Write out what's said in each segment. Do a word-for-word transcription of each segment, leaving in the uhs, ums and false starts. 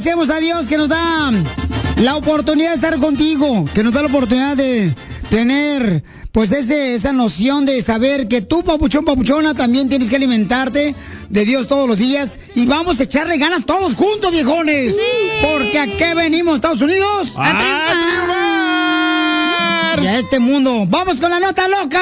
agradecemos a Dios que nos da la oportunidad de estar contigo, que nos da la oportunidad de tener, pues, ese, esa noción de saber que tú, papuchón, papuchona, también tienes que alimentarte de Dios todos los días. Y vamos a echarle ganas todos juntos, viejones. Sí. Porque ¿a qué venimos, Estados Unidos? ¡A, a triunfar! Y a este mundo. ¡Vamos con la nota loca!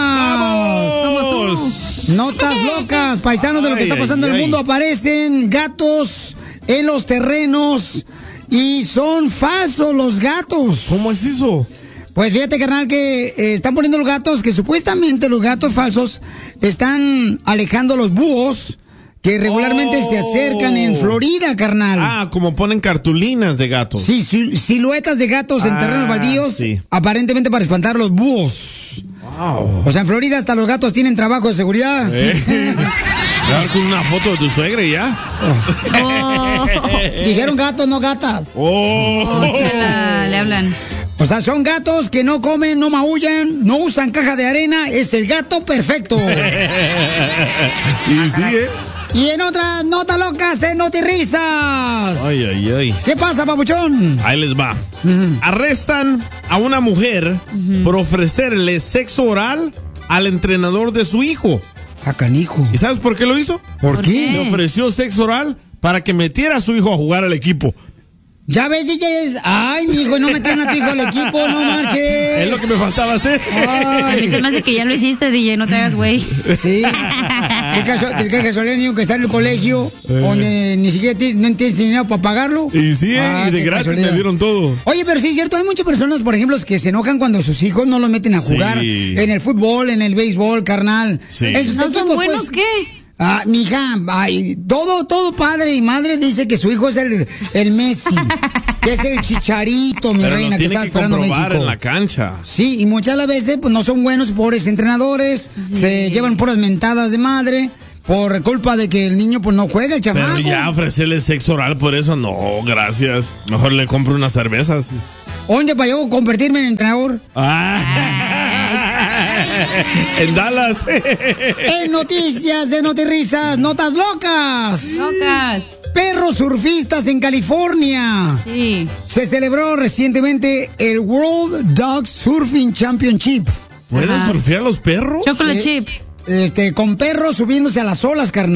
¡Vamos! Notas locas, paisanos, de lo que está pasando ay, en el mundo. Ay. Aparecen gatos en los terrenos y son falsos los gatos. ¿Cómo es eso? Pues fíjate, carnal, que eh, están poniendo los gatos, que supuestamente los gatos falsos están alejando los búhos que regularmente oh. se acercan en Florida, carnal. Ah, como ponen cartulinas de gatos. Sí, sil- siluetas de gatos ah, en terrenos baldíos, sí. aparentemente para espantar los búhos. Wow. O sea, en Florida hasta los gatos tienen trabajo de seguridad. Eh. Dar con una foto de tu suegra y ya. Oh. Dijeron gatos, no gatas. Oh. Oh, chala, le hablan. O sea, son gatos que no comen, no maullan, no usan caja de arena. Es el gato perfecto. Y sí, ¿eh? Y en otras notas locas, en Notirrisas. Ay, ay, ay. ¿Qué pasa, papuchón? Ahí les va. Uh-huh. Arrestan a una mujer uh-huh. por ofrecerle sexo oral al entrenador de su hijo. A canijo. ¿Y sabes por qué lo hizo? ¿Por, ¿Por qué? qué? Le ofreció sexo oral para que metiera a su hijo a jugar al equipo. Ya ves, D J. Ay, mi hijo, no metan a tu hijo al equipo, no marches. Es lo que me faltaba hacer. Ay, a mí se me hace que ya lo hiciste, D J, no te hagas güey. Sí. ¿Qué caso, qué casualidad, niño, que está en el colegio, eh. donde ni siquiera t- no tienes dinero para pagarlo? Y sí, ah, y de gratis casualidad. Me dieron todo. Oye, pero sí es cierto, hay muchas personas, por ejemplo, que se enojan cuando sus hijos no los meten a jugar sí. en el fútbol, en el béisbol, carnal. Sí. ¿Esos ¿No equipos, son buenos pues, qué? Ah, mija, ay, todo, todo padre y madre dice que su hijo es el, el Messi, que es el Chicharito, mi pero reina, que está esperando México. En la cancha. Sí, y muchas las veces pues no son buenos, pobres entrenadores, sí. se llevan puras mentadas de madre por culpa de que el niño pues no juega, el chamaco. Pero ya ofrecerle sexo oral por eso, no, gracias. Mejor le compro unas cervezas. ¿Dónde para yo convertirme en entrenador? Ah. En Dallas. En noticias de Notirrisas, notas locas. Locas. Perros surfistas en California. Sí. Se celebró recientemente el World Dog Surfing Championship. ¿Pueden surfear los perros? Chocolate eh, chip. Este, con perros subiéndose a las olas, carnal.